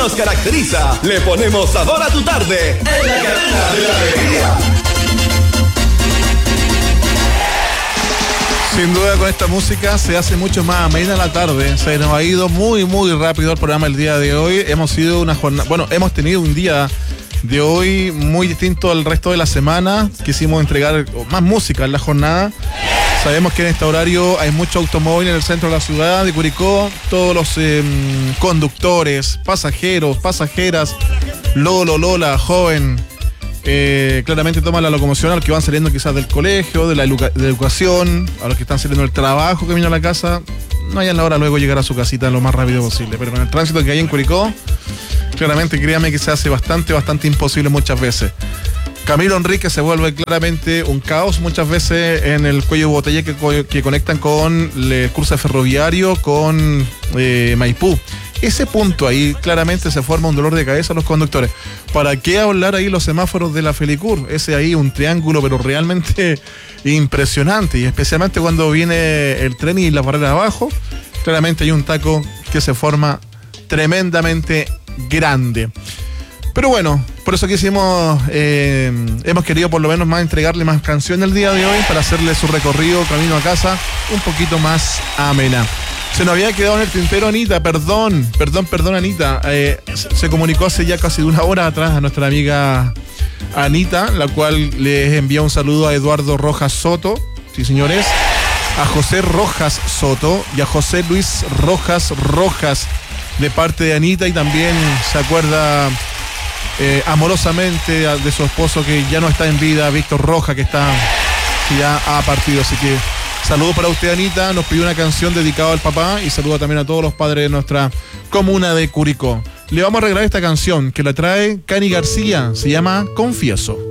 nos caracteriza. Le ponemos sabor a tu tarde en la cadena de la alegría. Sin duda, con esta música se hace mucho más amena la tarde. Se nos ha ido muy rápido el programa el día de hoy. Hemos tenido un día de hoy muy distinto al resto de la semana. Quisimos entregar más música en la jornada. Sabemos que en este horario hay mucho automóvil en el centro de la ciudad de Curicó. Todos los conductores, pasajeros, pasajeras, Lola, joven, claramente toman la locomoción a los que van saliendo quizás del colegio, de la educación, a los que están saliendo del trabajo, camino a la casa. No hayan la hora luego llegar a su casita lo más rápido posible. Pero con el tránsito que hay en Curicó, claramente créame que se hace bastante imposible muchas veces. Camilo Enrique se vuelve claramente un caos muchas veces en el cuello de botella que conectan con el cruce ferroviario con Maipú. Ese punto ahí claramente se forma un dolor de cabeza a los conductores. ¿Para qué hablar ahí los semáforos de la Felicur? Ese ahí un triángulo pero realmente impresionante, y especialmente cuando viene el tren y la barrera abajo, claramente hay un taco que se forma tremendamente grande. Pero bueno, por eso hemos querido por lo menos más entregarle más canción el día de hoy para hacerle su recorrido camino a casa un poquito más amena. Se nos había quedado en el tintero Anita, perdón Anita. Se comunicó hace ya casi una hora atrás a nuestra amiga Anita, la cual les envía un saludo a Eduardo Rojas Soto, sí señores, a José Rojas Soto y a José Luis Rojas de parte de Anita, y también se acuerda amorosamente de su esposo que ya no está en vida, Víctor Rojas, que ya ha partido. Así que saludos para usted, Anita. Nos pidió una canción dedicada al papá, y saludo también a todos los padres de nuestra comuna de Curicó. Le vamos a regalar esta canción que la trae Cani García, se llama Confieso.